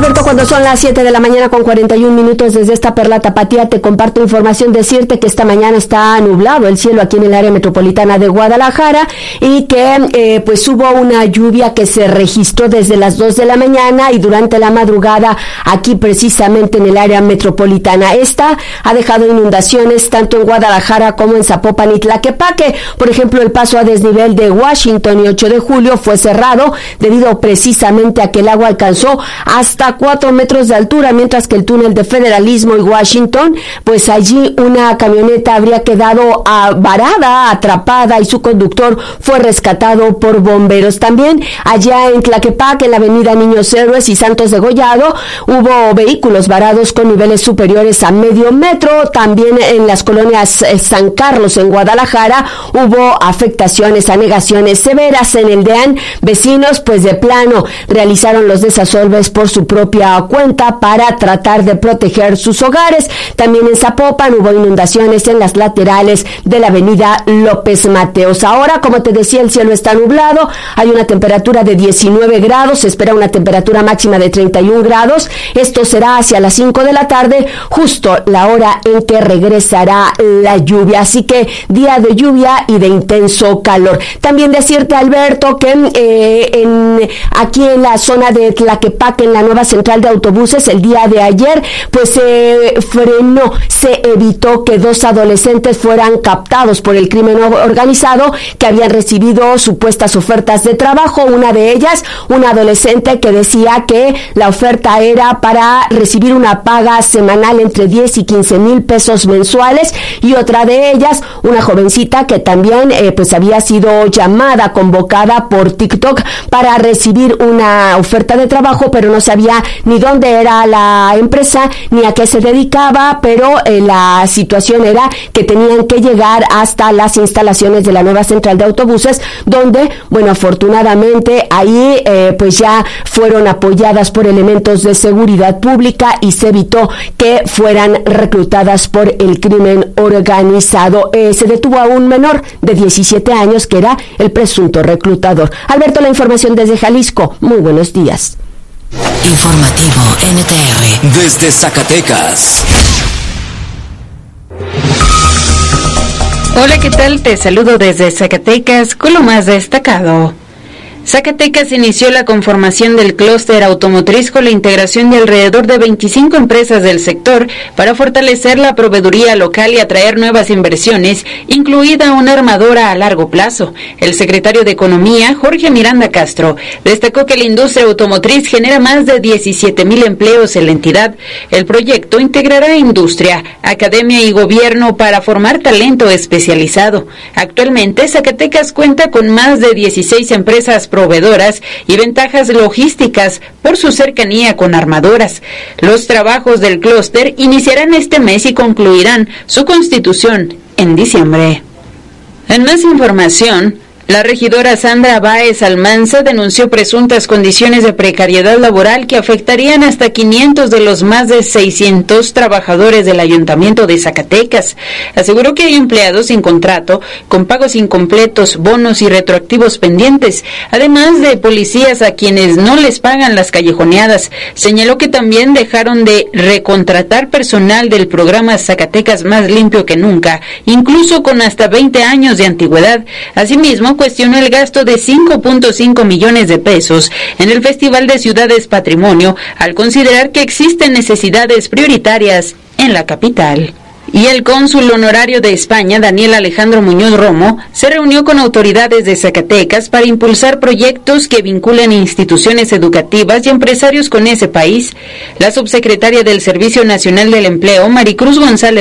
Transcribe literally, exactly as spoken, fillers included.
Alberto, cuando son las siete de la mañana con cuarenta y un minutos desde esta Perla Tapatía, te comparto información, decirte que esta mañana está nublado el cielo aquí en el área metropolitana de Guadalajara y que eh, pues hubo una lluvia que se registró desde las dos de la mañana y durante la madrugada aquí precisamente en el área metropolitana. Esta ha dejado inundaciones tanto en Guadalajara como en Zapopan y Tlaquepaque. Por ejemplo, el paso a desnivel de Washington y ocho de julio fue cerrado debido precisamente a que el agua alcanzó hasta cuatro metros de altura, mientras que el túnel de Federalismo y Washington, pues allí una camioneta habría quedado uh, varada, atrapada y su conductor fue rescatado por bomberos. También allá en Tlaquepaque, en la avenida Niños Héroes y Santos de Gollado, hubo vehículos varados con niveles superiores a medio metro. También en las colonias eh, San Carlos en Guadalajara hubo afectaciones, anegaciones severas. En el DEAN, vecinos pues de plano realizaron los desasolves por su propia cuenta para tratar de proteger sus hogares. También en Zapopan hubo inundaciones en las laterales de la avenida López Mateos. Ahora, como te decía, el cielo está nublado, hay una temperatura de diecinueve grados, se espera una temperatura máxima de treinta y un grados. Esto será hacia las cinco de la tarde, justo la hora en que regresará la lluvia. Así que día de lluvia y de intenso calor. También decirte, Alberto, que eh, en, aquí en la zona de Tlaquepaque, en la nueva central de autobuses, el día de ayer, pues se eh, frenó, se evitó que dos adolescentes fueran captados por el crimen organizado que habían recibido supuestas ofertas de trabajo. Una de ellas, una adolescente que decía que la oferta era para recibir una paga semanal entre diez y quince mil pesos mensuales, y otra de ellas, una jovencita que también eh, pues había sido llamada, convocada por TikTok para recibir una oferta de trabajo, pero no sabía ni dónde era la empresa ni a qué se dedicaba, pero eh, la situación era que tenían que llegar hasta las instalaciones de la nueva central de autobuses, donde, bueno, afortunadamente ahí eh, pues ya fueron apoyadas por elementos de seguridad pública y se evitó que fueran reclutadas por el crimen organizado. Eh, se detuvo a un menor de diecisiete años que era el presunto reclutador. Alberto, la información desde Jalisco. Muy buenos días. Informativo N T R desde Zacatecas. Hola, ¿qué tal? Te saludo desde Zacatecas con lo más destacado. Zacatecas inició la conformación del clúster automotriz con la integración de alrededor de veinticinco empresas del sector para fortalecer la proveeduría local y atraer nuevas inversiones, incluida una armadora a largo plazo. El secretario de Economía, Jorge Miranda Castro, destacó que la industria automotriz genera más de diecisiete mil empleos en la entidad. El proyecto integrará industria, academia y gobierno para formar talento especializado. Actualmente, Zacatecas cuenta con más de dieciséis empresas proveedoras y ventajas logísticas por su cercanía con armadoras. Los trabajos del clúster iniciarán este mes y concluirán su constitución en diciembre. En más información, la regidora Sandra Báez Almanza denunció presuntas condiciones de precariedad laboral que afectarían hasta quinientos de los más de seiscientos trabajadores del Ayuntamiento de Zacatecas. Aseguró que hay empleados sin contrato, con pagos incompletos, bonos y retroactivos pendientes, además de policías a quienes no les pagan las callejoneadas. Señaló que también dejaron de recontratar personal del programa Zacatecas Más Limpio que Nunca, incluso con hasta veinte años de antigüedad. Asimismo, cuestionó el gasto de cinco punto cinco millones de pesos en el Festival de Ciudades Patrimonio, al considerar que existen necesidades prioritarias en la capital. Y el cónsul honorario de España, Daniel Alejandro Muñoz Romo, se reunió con autoridades de Zacatecas para impulsar proyectos que vinculen instituciones educativas y empresarios con ese país. La subsecretaria del Servicio Nacional del Empleo, Maricruz González